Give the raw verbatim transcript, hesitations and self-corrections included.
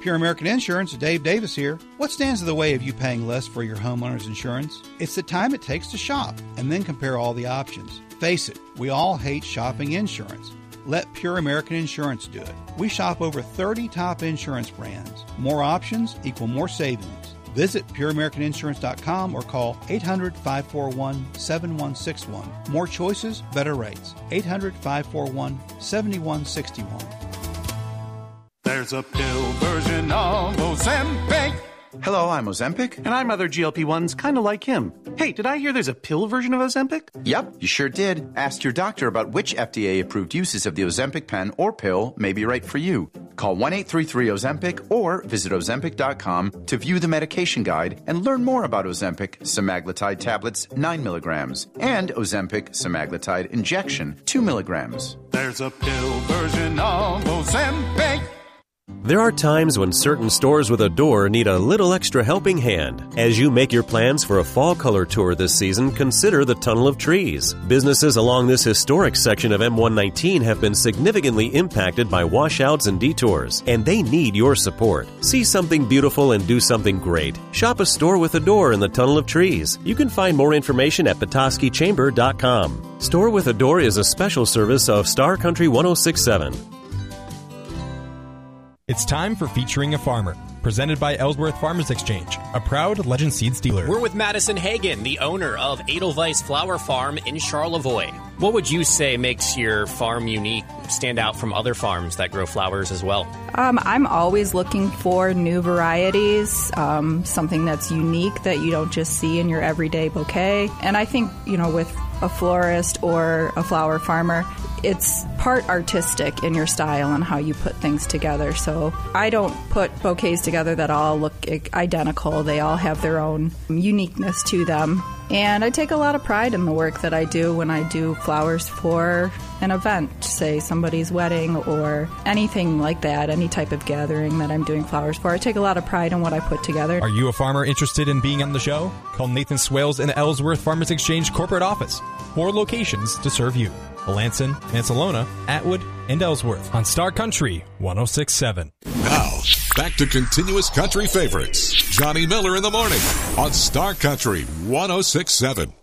Pure American Insurance, Dave Davis here. What stands in the way of you paying less for your homeowner's insurance? It's the time it takes to shop and then compare all the options. Face it, we all hate shopping insurance. Let Pure American Insurance do it. We shop over thirty top insurance brands. More options equal more savings. Visit pure american insurance dot com or call eight hundred, five four one, seven one six one. More choices, better rates. eight hundred, five four one, seven one six one. There's a pill version of Ozempic. Hello, I'm Ozempic. And I'm other G L P ones kind of like him. Hey, did I hear there's a pill version of Ozempic? Yep, you sure did. Ask your doctor about which F D A-approved uses of the Ozempic pen or pill may be right for you. Call one eight three three Ozempic or visit ozempic dot com to view the medication guide and learn more about Ozempic semaglutide tablets nine milligrams and Ozempic semaglutide injection two milligrams. There's a pill version of Ozempic. There are times when certain stores with a door need a little extra helping hand. As you make your plans for a fall color tour this season, consider the Tunnel of Trees. Businesses along this historic section of M one nineteen have been significantly impacted by washouts and detours, and they need your support. See something beautiful and do something great. Shop a store with a door in the Tunnel of Trees. You can find more information at petoskey chamber dot com. Store with a Door is a special service of Star Country one oh six point seven. It's time for Featuring a Farmer, presented by Ellsworth Farmers Exchange, a proud Legend Seeds dealer. We're with Madison Hagen, the owner of Edelweiss Flower Farm in Charlevoix. What would you say makes your farm unique, stand out from other farms that grow flowers as well? Um, I'm always looking for new varieties, um, something that's unique that you don't just see in your everyday bouquet. And I think, you know, with a florist or a flower farmer, it's part artistic in your style and how you put things together. So I don't put bouquets together that all look identical. They all have their own uniqueness to them. And I take a lot of pride in the work that I do when I do flowers for an event, say somebody's wedding or anything like that, any type of gathering that I'm doing flowers for. I take a lot of pride in what I put together. Are you a farmer interested in being on the show? Call Nathan Swales in the Ellsworth Farmers Exchange corporate office. Four locations to serve you: Melanson, Mansalona, Atwood, and Ellsworth on Star Country one oh six point seven. Now, back to continuous country favorites. Johnny Miller in the morning on Star Country one oh six point seven.